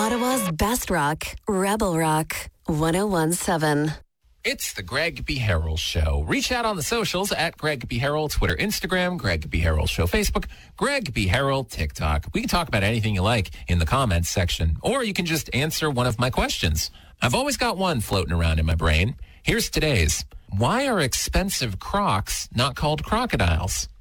Ottawa's best rock, Rebel Rock, 101.7. It's the Greg B. Harrell Show. Reach out on the socials at Greg B. Harrell, Twitter, Instagram, Greg B. Harrell Show, Facebook, Greg B. Harrell, TikTok. We can talk about anything you like in the comments section, or you can just answer one of my questions. I've always got one floating around in my brain. Here's today's. Why are expensive Crocs not called crocodiles?